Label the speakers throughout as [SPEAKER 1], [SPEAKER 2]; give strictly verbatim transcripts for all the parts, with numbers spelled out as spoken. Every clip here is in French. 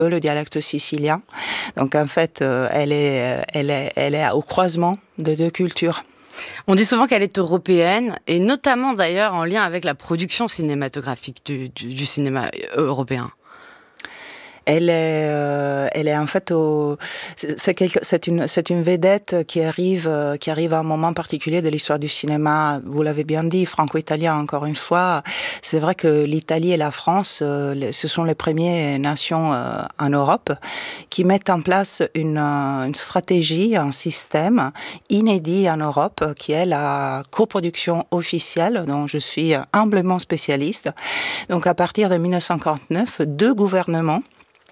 [SPEAKER 1] le dialecte sicilien. Donc en fait, euh, elle est, elle est, elle est au croisement de deux cultures.
[SPEAKER 2] On dit souvent qu'elle est européenne, et notamment d'ailleurs en lien avec la production cinématographique du, du, du cinéma européen.
[SPEAKER 1] Elle est, euh, elle est en fait au, c'est, quelque, c'est une, c'est une vedette qui arrive, euh, qui arrive à un moment particulier de l'histoire du cinéma. Vous l'avez bien dit, franco-italien encore une fois. C'est vrai que l'Italie et la France, euh, ce sont les premières nations euh, en Europe qui mettent en place une, euh, une stratégie, un système inédit en Europe, qui est la coproduction officielle, dont je suis humblement spécialiste. Donc à partir de dix-neuf cent quarante-neuf, deux gouvernements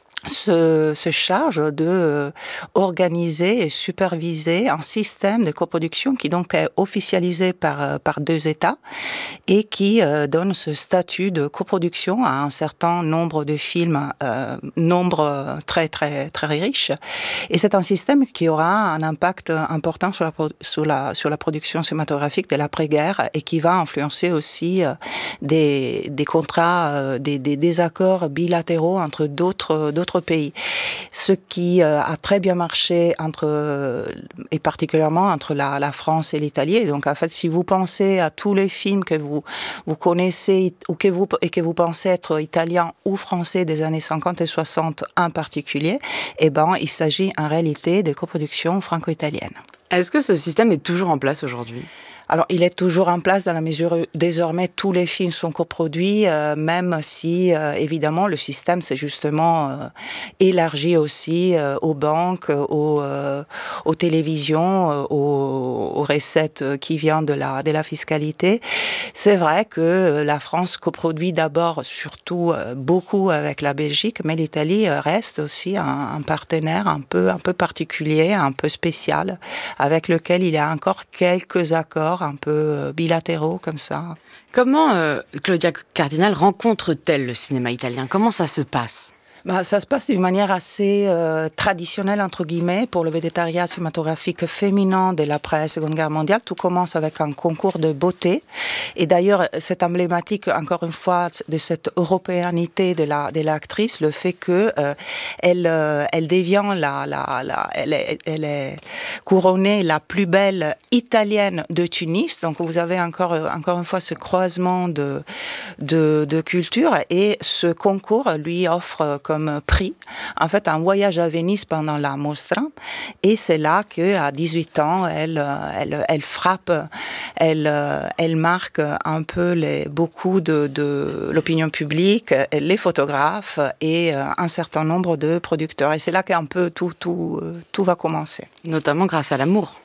[SPEAKER 1] Se, se charge de euh, organiser et superviser un système de coproduction qui donc est officialisé par, euh, par deux États et qui euh, donne ce statut de coproduction à un certain nombre de films, euh, nombre très très très riche. Et c'est un système qui aura un impact important sur la, sur la, sur la production cinématographique de l'après-guerre et qui va influencer aussi euh, des, des contrats, euh, des, des, des accords bilatéraux entre d'autres, d'autres pays. Ce qui euh, a très bien marché entre, euh, et particulièrement entre la, la France et l'Italie. Et donc, en fait, si vous pensez à tous les films que vous, vous connaissez ou que vous, et que vous pensez être italiens ou français des années cinquante et soixante en particulier, eh ben, il s'agit en réalité de coproductions franco-italiennes.
[SPEAKER 2] Est-ce que ce système est toujours en place aujourd'hui ?
[SPEAKER 1] Alors, il est toujours en place dans la mesure où désormais tous les films sont coproduits, euh, même si, euh, évidemment, le système s'est justement euh, élargi aussi euh, aux banques, aux, euh, aux télévisions, euh, aux, aux recettes qui viennent de la, de la fiscalité. C'est vrai que la France coproduit d'abord, surtout, euh, beaucoup avec la Belgique, mais l'Italie reste aussi un, un partenaire un peu, un peu particulier, un peu spécial, avec lequel il y a encore quelques accords un peu bilatéraux comme ça.
[SPEAKER 2] Comment euh, Claudia Cardinal rencontre-t-elle le cinéma italien ? Comment ça se passe ?
[SPEAKER 1] Bah, ça se passe d'une manière assez euh, traditionnelle, entre guillemets, pour le végétariat cinématographique féminin de l'après-Seconde Guerre mondiale. Tout commence avec un concours de beauté. Et d'ailleurs, c'est emblématique, encore une fois, de cette européanité de, la, de l'actrice, le fait qu'elle euh, elle, euh, elle devient, la, la, la, elle, est, elle est couronnée la plus belle italienne de Tunis. Donc, vous avez encore, encore une fois ce croisement de, de, de culture. Et ce concours lui offre comme prix, en fait, un voyage à Venise pendant la Mostra. Et c'est là qu'à dix-huit ans, elle, elle, elle frappe, elle, elle marque un peu les, beaucoup de, de l'opinion publique, les photographes et un certain nombre de producteurs. Et c'est là qu'un peu tout, tout, tout va commencer.
[SPEAKER 2] Notamment grâce à l'amour.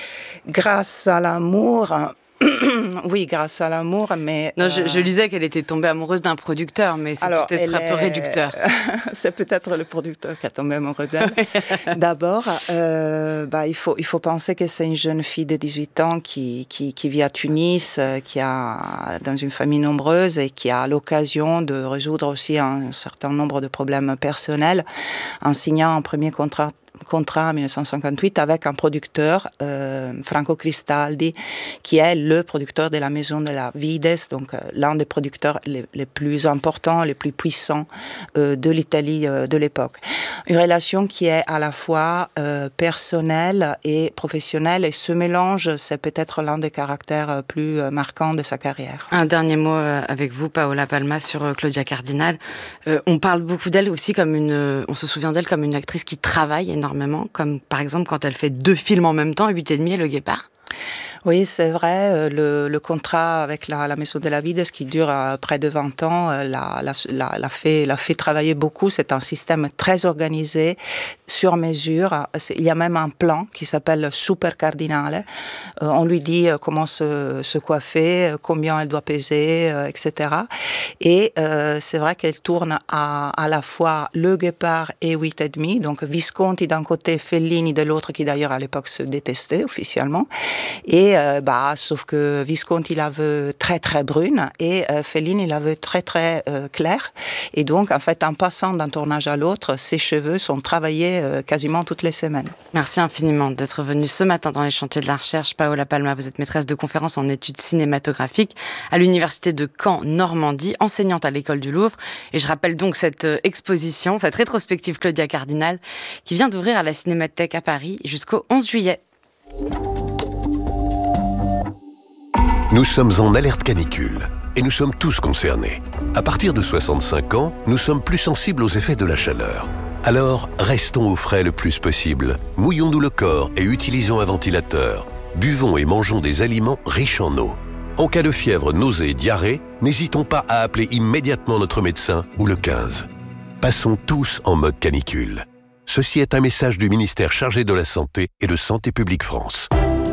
[SPEAKER 1] Grâce à l'amour... Oui, grâce à l'amour, mais...
[SPEAKER 2] Non,
[SPEAKER 1] euh...
[SPEAKER 2] je, je lisais qu'elle était tombée amoureuse d'un producteur, mais c'est Alors, peut-être un est... peu réducteur.
[SPEAKER 1] C'est peut-être le producteur qui a tombé amoureux d'elle. D'abord, euh, bah, il, faut, il faut penser que c'est une jeune fille de dix-huit ans qui, qui, qui vit à Tunis, qui a dans une famille nombreuse et qui a l'occasion de résoudre aussi un certain nombre de problèmes personnels en signant un premier contrat contrat en dix-neuf cent cinquante-huit avec un producteur, euh, Franco Cristaldi, qui est le producteur de la Maison de la Vides, donc euh, l'un des producteurs les, les plus importants, les plus puissants euh, de l'Italie euh, de l'époque. Une relation qui est à la fois euh, personnelle et professionnelle, et ce mélange, c'est peut-être l'un des caractères plus euh, marquants de sa carrière.
[SPEAKER 2] Un dernier mot euh, avec vous, Paola Palma, sur euh, Claudia Cardinal. Euh, on parle beaucoup d'elle aussi comme une... Euh, on se souvient d'elle comme une actrice qui travaille énormément, comme par exemple quand elle fait deux films en même temps, huit et demi et Le Guépard.
[SPEAKER 1] Oui, c'est vrai. Le, le contrat avec la, la Maison de la Vides, qui dure euh, près de vingt ans, euh, l'a, l'a, l'a, l'a, fait, l'a fait travailler beaucoup. C'est un système très organisé, sur mesure. Il y a même un plan qui s'appelle Super Cardinale. Euh, on lui dit euh, comment se, se coiffer, combien elle doit peser, euh, et cetera. Et euh, c'est vrai qu'elle tourne à, à la fois Le Guépard et huit et demi. Donc Visconti d'un côté, Fellini de l'autre, qui d'ailleurs à l'époque se détestait officiellement. Et euh, bah, sauf que Visconti, il la veut très très brune et euh, Fellini, il la veut très très euh, claire. Et donc, en fait, en passant d'un tournage à l'autre, ses cheveux sont travaillés euh, quasiment toutes les semaines.
[SPEAKER 2] Merci infiniment d'être venue ce matin dans les chantiers de la recherche. Paola Palma, vous êtes maîtresse de conférences en études cinématographiques à l'université de Caen, Normandie, enseignante à l'école du Louvre. Et je rappelle donc cette exposition, cette rétrospective Claudia Cardinal, qui vient d'ouvrir à la Cinémathèque à Paris jusqu'au onze juillet.
[SPEAKER 3] Nous sommes en alerte canicule et nous sommes tous concernés. À partir de soixante-cinq ans, nous sommes plus sensibles aux effets de la chaleur. Alors, restons au frais le plus possible. Mouillons-nous le corps et utilisons un ventilateur. Buvons et mangeons des aliments riches en eau. En cas de fièvre, nausée et diarrhée, n'hésitons pas à appeler immédiatement notre médecin ou le quinze. Passons tous en mode canicule. Ceci est un message du ministère chargé de la Santé et de Santé publique France.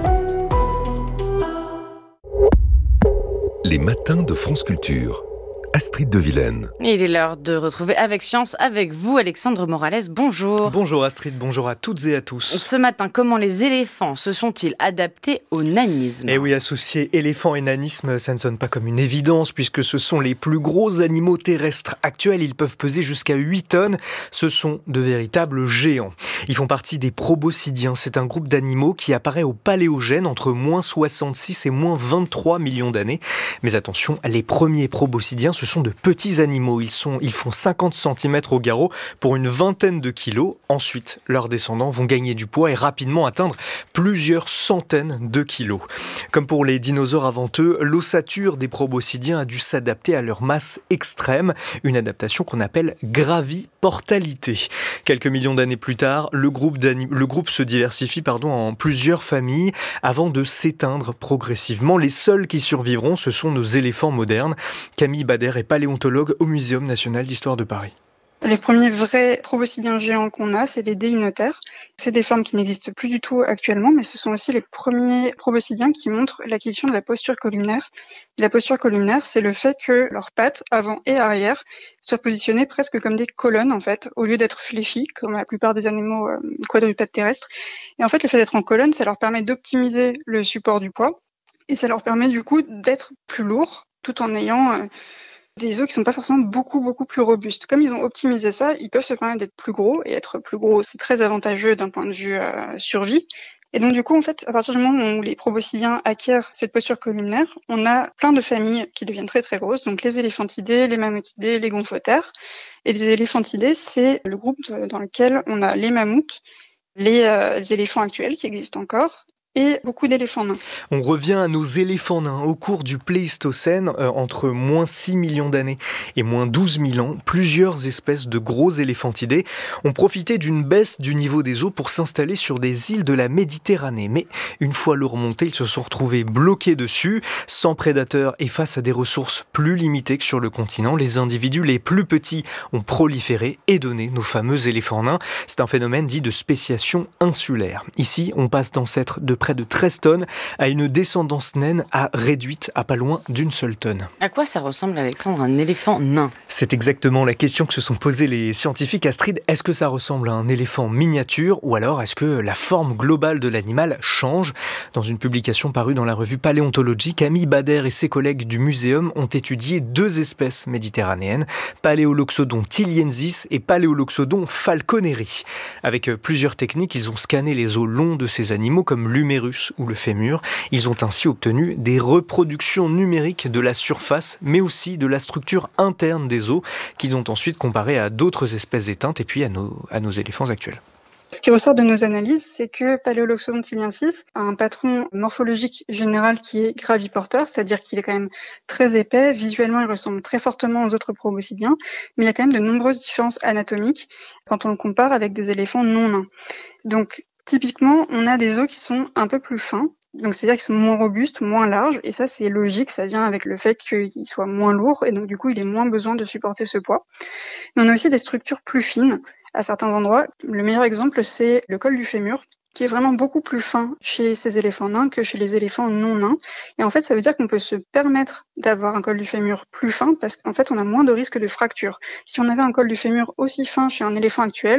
[SPEAKER 4] Les matins de France Culture. Astrid de Vilaine.
[SPEAKER 2] Il est l'heure de retrouver Avec Science avec vous, Alexandre Morales. Bonjour.
[SPEAKER 5] Bonjour Astrid, bonjour à toutes et à tous.
[SPEAKER 2] Ce matin, comment les éléphants se sont-ils adaptés au nanisme ?
[SPEAKER 5] Eh oui, associer éléphant et nanisme, ça ne sonne pas comme une évidence puisque ce sont les plus gros animaux terrestres actuels. Ils peuvent peser jusqu'à huit tonnes. Ce sont de véritables géants. Ils font partie des proboscidiens. C'est un groupe d'animaux qui apparaît au Paléogène entre moins soixante-six et moins vingt-trois millions d'années. Mais attention, les premiers proboscidiens, ce sont de petits animaux. Ils, sont, ils font cinquante centimètres au garrot pour une vingtaine de kilos. Ensuite, leurs descendants vont gagner du poids et rapidement atteindre plusieurs centaines de kilos. Comme pour les dinosaures avant eux, l'ossature des proboscidiens a dû s'adapter à leur masse extrême, une adaptation qu'on appelle graviportalité. Quelques millions d'années plus tard, le groupe, le groupe se diversifie pardon, en plusieurs familles avant de s'éteindre progressivement. Les seuls qui survivront, ce sont nos éléphants modernes. Camille Bader est paléontologue au Muséum national d'histoire de Paris.
[SPEAKER 6] Les premiers vrais proboscidiens géants qu'on a, c'est les déinotères. C'est des formes qui n'existent plus du tout actuellement, mais ce sont aussi les premiers proboscidiens qui montrent l'acquisition de la posture columnaire. Et la posture columnaire, c'est le fait que leurs pattes, avant et arrière, soient positionnées presque comme des colonnes, en fait, au lieu d'être fléchies, comme la plupart des animaux euh, quadrupèdes terrestres. Et en fait, le fait d'être en colonne, ça leur permet d'optimiser le support du poids, et ça leur permet du coup d'être plus lourds, tout en ayant euh, des os qui sont pas forcément beaucoup beaucoup plus robustes. Comme ils ont optimisé ça, ils peuvent se permettre d'être plus gros, et être plus gros, c'est très avantageux d'un point de vue euh, survie. Et donc du coup, en fait, à partir du moment où les proboscidiens acquièrent cette posture columnaire, on a plein de familles qui deviennent très très grosses, donc les éléphantidés, les mammutidés, les gonfotères. Et les éléphantidés, c'est le groupe dans lequel on a les mammouths, les, euh, les éléphants actuels qui existent encore, et beaucoup d'éléphants nains.
[SPEAKER 5] On revient à nos éléphants nains. Au cours du Pléistocène, euh, entre moins six millions d'années et moins douze mille ans, plusieurs espèces de gros éléphantidés ont profité d'une baisse du niveau des eaux pour s'installer sur des îles de la Méditerranée. Mais une fois l'eau remontée, ils se sont retrouvés bloqués dessus, sans prédateurs et face à des ressources plus limitées que sur le continent. Les individus les plus petits ont proliféré et donné nos fameux éléphants nains. C'est un phénomène dit de spéciation insulaire. Ici, on passe d'ancêtres de près de treize tonnes à une descendance naine à réduite à pas loin d'une seule tonne.
[SPEAKER 2] À quoi ça ressemble, Alexandre, un éléphant nain ?
[SPEAKER 5] C'est exactement la question que se sont posées les scientifiques. Astrid, est-ce que ça ressemble à un éléphant miniature ou alors est-ce que la forme globale de l'animal change ? Dans une publication parue dans la revue Paléontologie, Camille Bader et ses collègues du Muséum ont étudié deux espèces méditerranéennes, Paléoloxodon thiliensis et Paléoloxodon falconeri. Avec plusieurs techniques, ils ont scanné les os longs de ces animaux comme l'humérus ou le fémur. Ils ont ainsi obtenu des reproductions numériques de la surface, mais aussi de la structure interne des os, qu'ils ont ensuite comparé à d'autres espèces éteintes et puis à nos, à nos éléphants actuels.
[SPEAKER 6] Ce qui ressort de nos analyses, c'est que Paléoloxodon thiliensis a un patron morphologique général qui est graviporteur, c'est-à-dire qu'il est quand même très épais. Visuellement, il ressemble très fortement aux autres proboscidiens, mais il y a quand même de nombreuses différences anatomiques quand on le compare avec des éléphants non nains. Donc, typiquement, on a des os qui sont un peu plus fins, donc c'est-à-dire qu'ils sont moins robustes, moins larges, et ça c'est logique, ça vient avec le fait qu'ils soient moins lourds, et donc du coup il est moins besoin de supporter ce poids. Mais on a aussi des structures plus fines à certains endroits. Le meilleur exemple c'est le col du fémur, qui est vraiment beaucoup plus fin chez ces éléphants nains que chez les éléphants non nains. Et en fait, ça veut dire qu'on peut se permettre d'avoir un col du fémur plus fin parce qu'en fait, on a moins de risque de fracture. Si on avait un col du fémur aussi fin chez un éléphant actuel,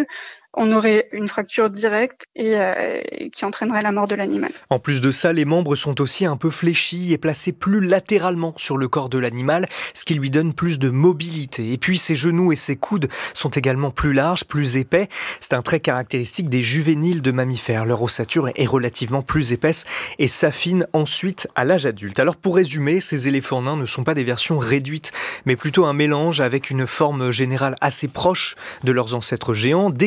[SPEAKER 6] on aurait une fracture directe et euh, qui entraînerait la mort de l'animal.
[SPEAKER 5] En plus de ça, les membres sont aussi un peu fléchis et placés plus latéralement sur le corps de l'animal, ce qui lui donne plus de mobilité. Et puis ses genoux et ses coudes sont également plus larges, plus épais. C'est un trait caractéristique des juvéniles de mammifères. Leur ossature est relativement plus épaisse et s'affine ensuite à l'âge adulte. Alors pour résumer, ces éléphants nains ne sont pas des versions réduites, mais plutôt un mélange avec une forme générale assez proche de leurs ancêtres géants. Dès